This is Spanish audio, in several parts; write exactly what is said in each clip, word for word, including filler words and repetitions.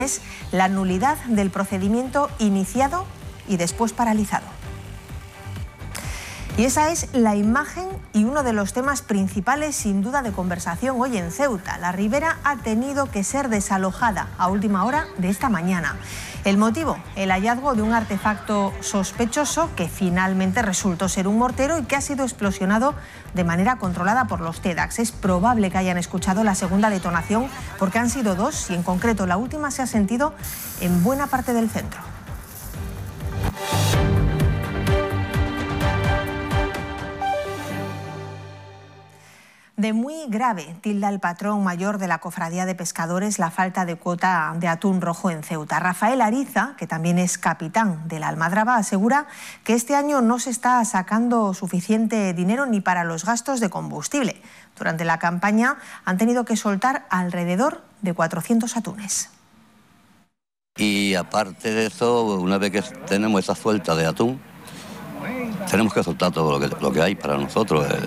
es la nulidad del procedimiento iniciado y después paralizado. Y esa es la imagen y uno de los temas principales, sin duda, de conversación hoy en Ceuta. La Ribera ha tenido que ser desalojada a última hora de esta mañana. El motivo, el hallazgo de un artefacto sospechoso que finalmente resultó ser un mortero y que ha sido explosionado de manera controlada por los TEDx. Es probable que hayan escuchado la segunda detonación porque han sido dos y en concreto la última se ha sentido en buena parte del centro. De muy grave tilda el patrón mayor de la Cofradía de Pescadores la falta de cuota de atún rojo en Ceuta. Rafael Ariza, que también es capitán de la Almadraba, asegura que este año no se está sacando suficiente dinero ni para los gastos de combustible. Durante la campaña han tenido que soltar alrededor de cuatrocientos atunes. Y aparte de eso, una vez que tenemos esa suelta de atún, tenemos que soltar todo lo que, lo que hay para nosotros. El,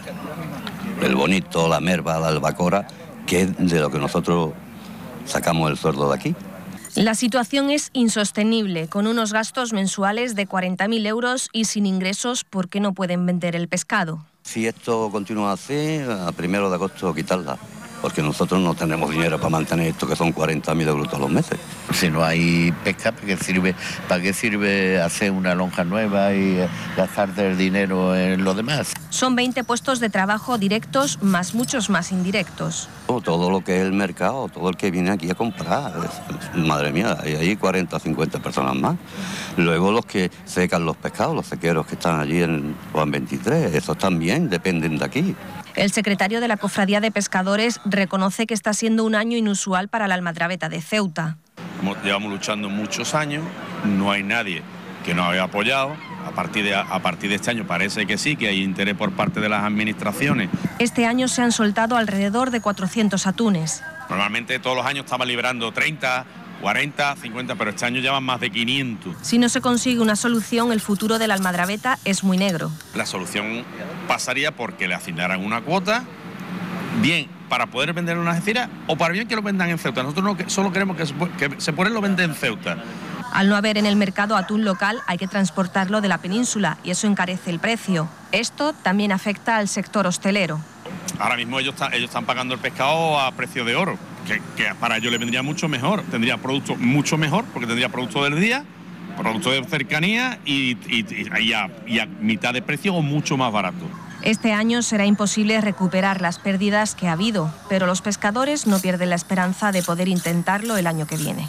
el bonito, la merva, la albacora, que es de lo que nosotros sacamos el sueldo de aquí. La situación es insostenible, con unos gastos mensuales de cuarenta mil euros y sin ingresos porque no pueden vender el pescado. Si esto continúa así, a primero de agosto quitarla, porque nosotros no tenemos dinero para mantener esto, que son cuarenta mil euros todos los meses. Si no hay pesca, ¿para qué sirve, para qué sirve hacer una lonja nueva y gastar el dinero en lo demás? Son veinte puestos de trabajo directos más muchos más indirectos. Todo lo que es el mercado, todo el que viene aquí a comprar, es, madre mía, hay ahí cuarenta o cincuenta personas más. Luego los que secan los pescados, los sequeros que están allí en Juan veintitrés, esos también dependen de aquí. El secretario de la Cofradía de Pescadores reconoce que está siendo un año inusual para la Almadraveta de Ceuta. Llevamos luchando muchos años, no hay nadie que nos haya apoyado. A partir, de, a partir de este año parece que sí, que hay interés por parte de las administraciones. Este año se han soltado alrededor de cuatrocientos atunes. Normalmente todos los años estaba liberando treinta, cuarenta, cincuenta, pero este año ya van más de quinientos. Si no se consigue una solución, el futuro de la Almadraveta es muy negro. La solución pasaría porque le asignaran una cuota, bien para poder vender en una Algeciras o para bien que lo vendan en Ceuta. Nosotros no, solo queremos que se, que se puede lo vende en Ceuta. Al no haber en el mercado atún local, hay que transportarlo de la península y eso encarece el precio. Esto también afecta al sector hostelero. Ahora mismo ellos, ellos están pagando el pescado a precio de oro, que, que para ellos les vendría mucho mejor. Tendría producto mucho mejor, porque tendría producto del día, producto de cercanía y, y, y, a, y a mitad de precio o mucho más barato. Este año será imposible recuperar las pérdidas que ha habido, pero los pescadores no pierden la esperanza de poder intentarlo el año que viene.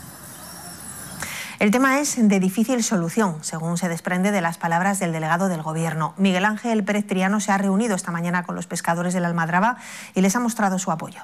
El tema es de difícil solución, según se desprende de las palabras del delegado del Gobierno. Miguel Ángel Pérez Triano se ha reunido esta mañana con los pescadores de la Almadraba y les ha mostrado su apoyo.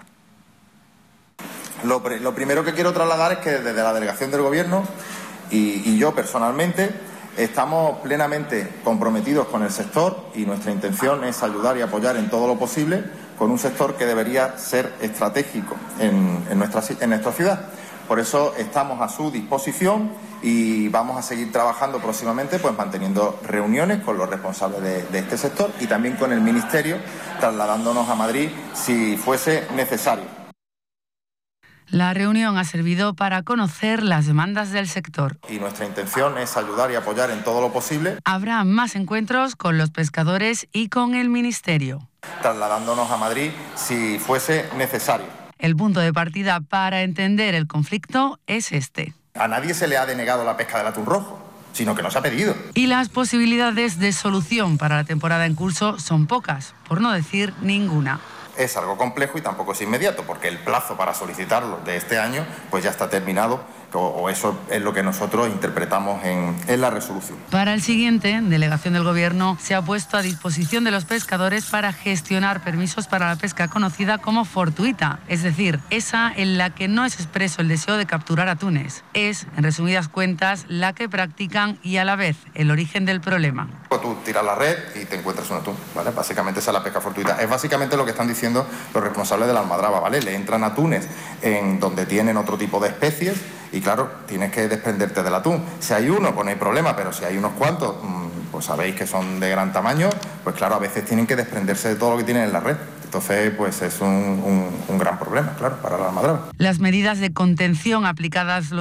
Lo, lo primero que quiero trasladar es que desde la delegación del Gobierno y, y yo personalmente estamos plenamente comprometidos con el sector y nuestra intención es ayudar y apoyar en todo lo posible con un sector que debería ser estratégico en, en, nuestra, en nuestra ciudad. Por eso estamos a su disposición y vamos a seguir trabajando próximamente, pues manteniendo reuniones con los responsables de, de este sector y también con el Ministerio, trasladándonos a Madrid si fuese necesario. La reunión ha servido para conocer las demandas del sector. Y nuestra intención es ayudar y apoyar en todo lo posible. Habrá más encuentros con los pescadores y con el Ministerio. Trasladándonos a Madrid si fuese necesario. El punto de partida para entender el conflicto es este. A nadie se le ha denegado la pesca del atún rojo, sino que nos ha pedido. Y las posibilidades de solución para la temporada en curso son pocas, por no decir ninguna. Es algo complejo y tampoco es inmediato, porque el plazo para solicitarlo de este año pues ya está terminado, o, o eso es lo que nosotros interpretamos en, en la resolución. Para el siguiente, Delegación del Gobierno se ha puesto a disposición de los pescadores para gestionar permisos para la pesca conocida como fortuita, es decir, esa en la que no es expreso el deseo de capturar atunes. Es, en resumidas cuentas, la que practican y a la vez el origen del problema. Tú tiras la red y te encuentras un atún, ¿vale? Básicamente esa es la pesca fortuita. Es básicamente lo que están diciendo los responsables de la Almadraba, ¿vale? Le entran atunes en donde tienen otro tipo de especies y claro, tienes que desprenderte del atún. Si hay uno, pues no hay problema, pero si hay unos cuantos, pues sabéis que son de gran tamaño, pues claro, a veces tienen que desprenderse de todo lo que tienen en la red. Entonces, pues es un, un, un gran problema, claro, para la almadraba. Las medidas de contención aplicadas